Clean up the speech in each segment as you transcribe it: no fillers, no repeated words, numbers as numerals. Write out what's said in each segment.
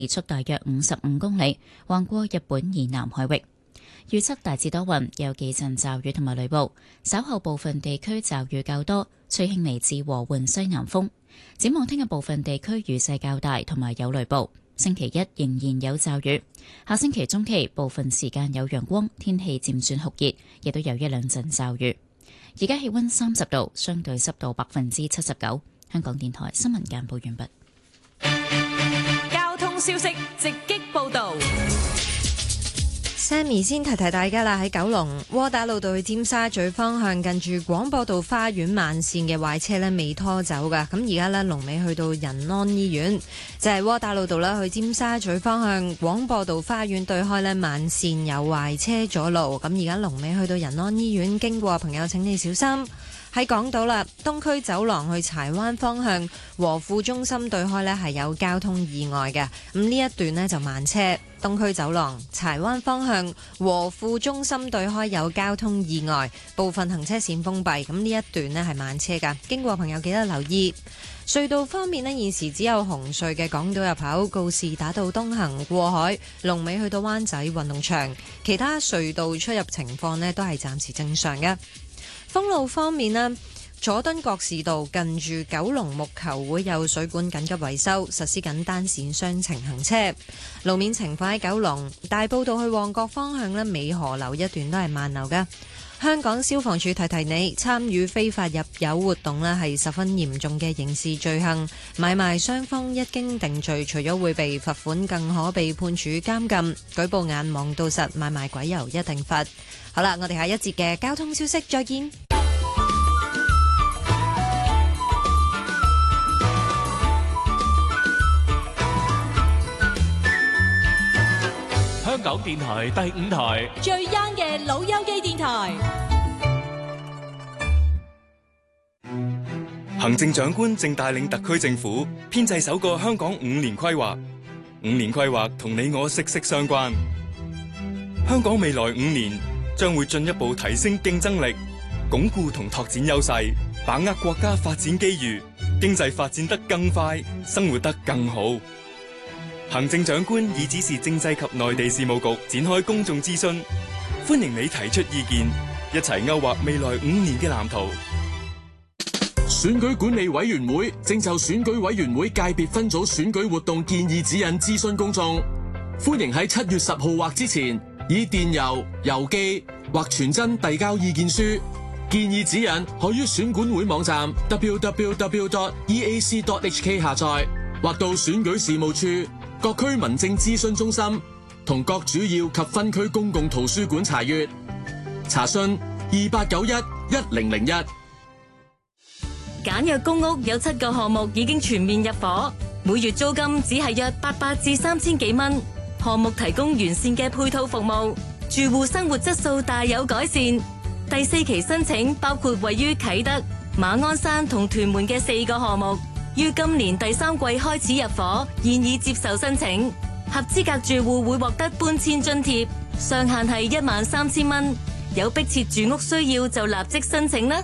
時速大約55公里，橫過日本以南海域。預測大致多雲，有幾陣驟雨同埋雷暴，稍後部分地區驟雨較多，吹輕微至和緩西南風。展望聽日部分地區雨勢較大，同埋有雷暴。星期一仍然有驟雨，下星期中期部分時間有陽光，天氣漸轉酷熱，亦都有一兩陣驟雨。而家氣溫30度，相對濕度79%。香港電台新聞簡報完畢。 交通消息直擊報道。 Sammy 先提提大家啦，喺九龍窩打老道去尖沙咀方向，近住廣播道花園慢線嘅壞車呢未拖走噶，咁而家呢，龍尾去到仁安醫院，就係窩打老道啦，去尖沙咀方向廣播道花園對開呢慢線有壞車阻路，咁而家龍尾去到仁安醫院，經過朋友請你小心。喺港島啦，東區走廊去柴灣方向和富中心對開呢係有交通意外嘅，咁呢一段呢就慢車。東區走廊柴灣方向和富中心對開有交通意外，部分行車線封閉，咁呢一段呢係慢車噶，經過朋友記得留意。隧道方面呢，現時只有紅隧嘅港島入口告士打道東行過海，龍尾去到灣仔運動場，其他隧道出入情況呢都係暫時正常嘅。封路方面呢，佐敦覺士道近住九龍木球會有水管緊急維修，實施緊單線雙程行車。路面情況喺九龍大埔道去旺角方向呢，美河樓一段都係慢流嘅。香港消防處提提你，參與非法入油活動呢係十分嚴重嘅刑事罪行，買賣雙方一經定罪，除咗會被罰款，更可被判處監禁。舉報眼望到實，買賣鬼油一定罰。好啦，我哋下一節嘅交通消息再見。 香港電台第5台最 young 嘅老友記電台。 行政長官正帶領特區政府編製首個香港5年規劃。5年規劃同你我息息相關。香港未來5年將會進一步提升競爭力，鞏固同拓展優勢，把握國家發展機遇，經濟發展得更快，生活得更好。行政長官已指示政制及內地事務局展開公眾諮詢，歡迎你提出意見，一齊勾畫未來5年嘅藍圖。 選舉管理委員會正就選舉委員會界別分組選舉活動建議指引諮詢公眾，歡迎喺7月10號或之前以電郵、郵寄或傳真遞交意見書。建議指引可於選管會網站 www.eac.hk 下載，或到選舉事務處、各區民政諮詢中心同各主要及分區公共圖書館查閱。查詢28911001。 簡約公屋有7個項目已經全面入伙，每月租金只係約800至3000幾蚊。項目提供完善嘅配套服務，住戶生活質素大有改善。第4期申請包括位於啟德、馬鞍山同屯門嘅4個項目，於今年第3季開始入伙，現已接受申請。合資格住戶會獲得搬遷津貼，上限係13000蚊。有迫切住屋需要就立即申請啦。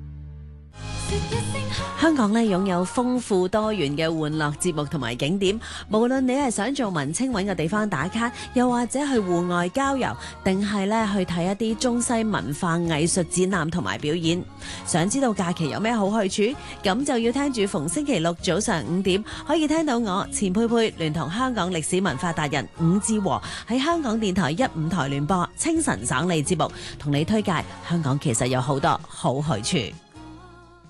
香港咧擁有豐富多元嘅玩樂節目同埋景點，無論你係想做文青揾個地方打卡，又或者去戶外郊遊，定係咧去睇一啲中西文化藝術展覽同埋表演。想知道假期有咩好去處？咁就要聽住逢星期六早上5點，可以聽到我錢佩佩聯同香港歷史文化達人伍志和喺香港電台1、5台聯播清晨省理節目，同你推介香港其實有好多好去處。